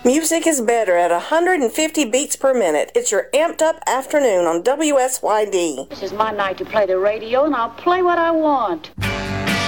Music is better at 150 beats per minute. It's your amped up afternoon on WSYD. This is my night to play the radio, and I'll play what I want.